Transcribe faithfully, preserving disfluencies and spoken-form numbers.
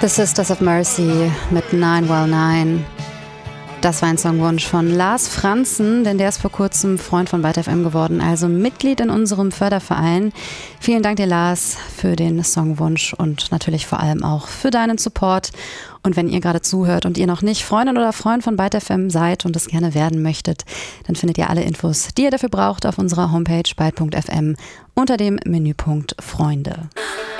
The Sisters of Mercy mit Nine Well Nine. Das war ein Songwunsch von Lars Franzen, denn der ist vor kurzem Freund von Byte F M geworden, also Mitglied in unserem Förderverein. Vielen Dank dir, Lars, für den Songwunsch und natürlich vor allem auch für deinen Support. Und wenn ihr gerade zuhört und ihr noch nicht Freundin oder Freund von Byte F M seid und es gerne werden möchtet, dann findet ihr alle Infos, die ihr dafür braucht, auf unserer Homepage byte punkt f m unter dem Menüpunkt Freunde.